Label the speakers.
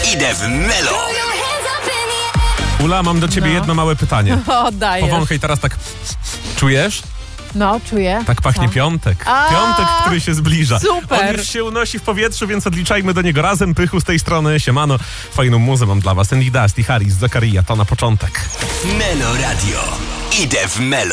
Speaker 1: Idę w Melo.
Speaker 2: Ula, mam do ciebie jedno małe pytanie.
Speaker 3: O, dajesz.
Speaker 2: Powąchaj teraz tak. Czujesz?
Speaker 3: No, czuję.
Speaker 2: Tak pachnie
Speaker 3: Co?
Speaker 2: piątek.
Speaker 3: A,
Speaker 2: Piątek, który się zbliża.
Speaker 3: super.
Speaker 2: On już się unosi w powietrzu, więc odliczajmy do niego razem. Pychu z tej strony, siemano. Fajną muzę mam dla was. Andy Dust i Harris, Zakaria, to na początek.
Speaker 1: Melo Radio. Idę w Melo.